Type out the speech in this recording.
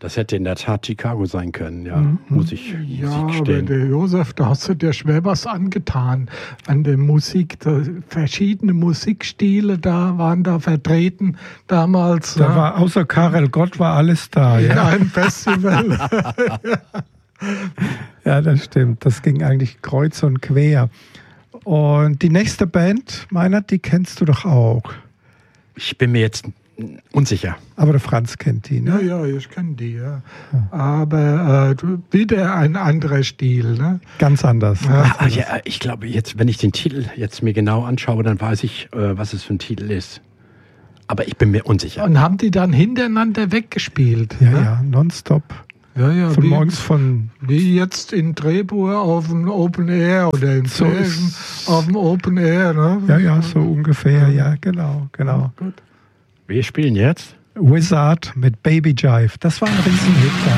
Das hätte in der Tat Chicago sein können, ja, muss ich aber gestehen. der Josef, da hast du dir schwer was angetan an der Musik. Da, verschiedene Musikstile da waren da vertreten damals. Da war außer Karel Gott war alles da. In Ja. einem Festival. Ja, das stimmt. Das ging eigentlich kreuz und quer. Und die nächste Band, Meinert, die kennst du doch auch. Ich bin mir jetzt unsicher. Aber der Franz kennt die, ne? Ja, ich kenne die, ja. Aber wieder ein anderer Stil, ne? Ganz anders. Ja, ich glaube, jetzt, wenn ich den Titel jetzt mir genau anschaue, dann weiß ich, was es für ein Titel ist. Aber ich bin mir unsicher. Und haben die dann hintereinander weggespielt? Ja, ne? ja, nonstop. Ja, Von wie, morgens von... wie jetzt in Drehbuch auf dem Open Air oder in So Felsen auf dem Open Air, ne? Ja, so ungefähr. Ja, genau. Gut. Wir spielen jetzt Wizard mit Baby Jive. Das war ein Riesenhit.